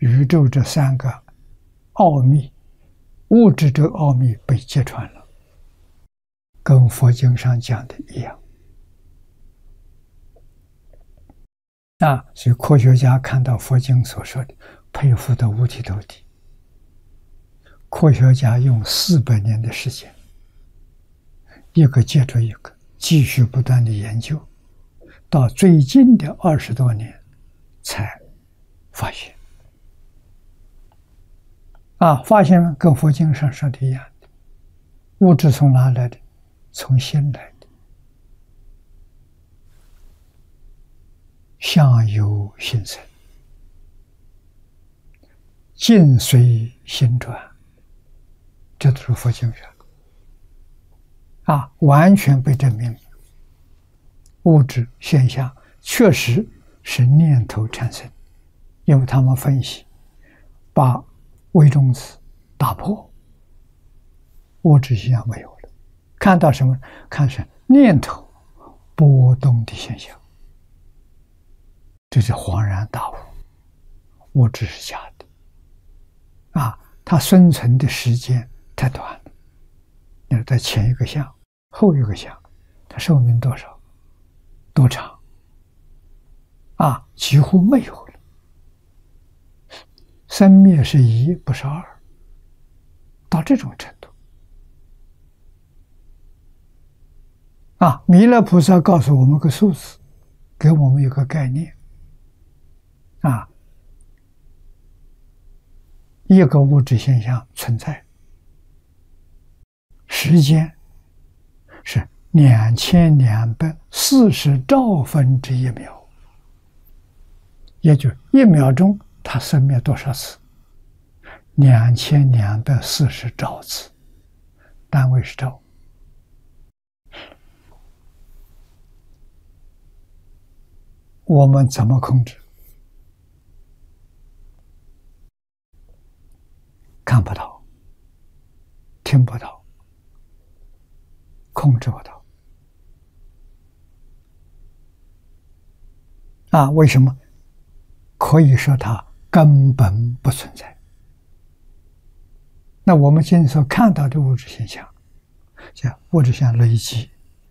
宇宙这三个奥秘，物质这个奥秘被揭穿了，跟佛经上讲的一样。所以科学家看到佛经所说的，佩服得五体投地。科学家用400年的时间，一个接着一个，继续不断的研究，到最近的20多年才发现。发现了跟佛经上说的一样的，物质从哪来的？从心来的。相由心生，境随心转，这都是佛经上完全被证明，物质现象确实是念头产生，因为他们分析，把微中子打破，物质现象没有了，看到什么？看是念头波动的现象。这是恍然大悟，物质是假的，它生存的时间太短了。你在前一个相，后一个相，它寿命多少？多长？几乎没有了。生灭是1，不是2，到这种程度。弥勒菩萨告诉我们个数字，给我们一个概念。一个物质现象存在，时间是2240兆分之1秒，也就1秒钟，它生灭多少次？2240兆次，单位是兆。我们怎么控制？看不到，听不到，控制不到。为什么？可以说它根本不存在。那我们现在所看到的物质现象，叫物质现象累积，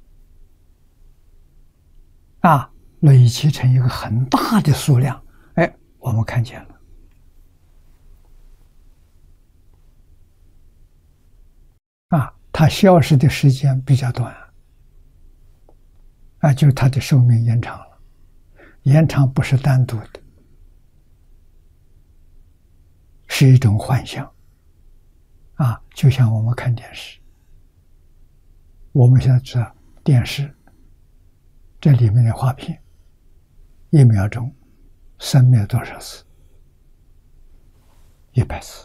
累积成一个很大的数量，我们看见了。它消失的时间比较短，就是它的寿命延长了。延长不是单独的，是一种幻象。就像我们看电视，我们现在知道电视这里面的画片，1秒钟生灭多少次？100次。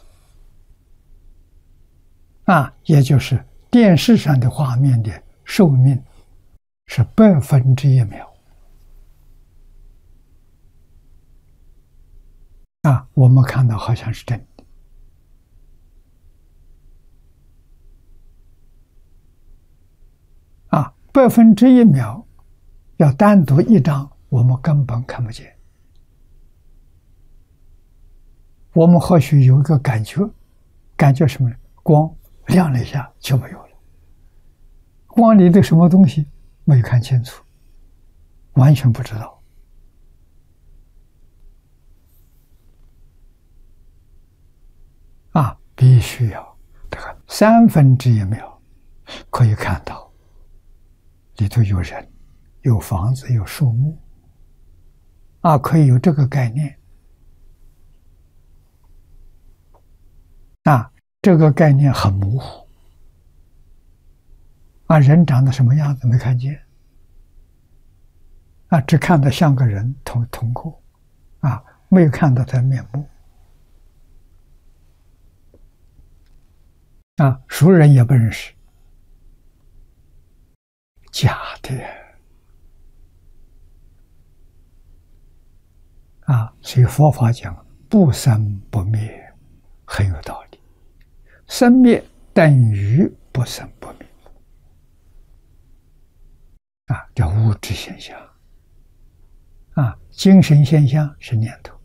也就是电视上的画面的寿命是1/100秒。我们看到好像是真的。1/100秒要单独一张，我们根本看不见。我们或许有一个感觉什么呢？光亮了一下就没有了。光里的什么东西没有看清楚，完全不知道。必须要这个1/3秒可以看到里头有人、有房子、有树木，可以有这个概念。这个概念很模糊。人长得什么样子没看见，只看得像个人通过，没有看到他面目。熟人也不认识，假的。所以佛法讲不生不灭，很有道理。生灭等于不生不灭，叫物质现象。精神现象是念头。